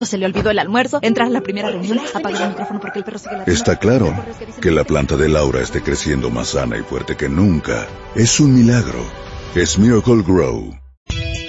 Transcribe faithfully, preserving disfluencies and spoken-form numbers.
Se le olvidó el almuerzo, entrar a la primera reunión, apagar el micrófono porque el perro sigue la... Está claro que la planta de Laura esté creciendo más sana y fuerte que nunca. Es un milagro. Es Miracle Grow.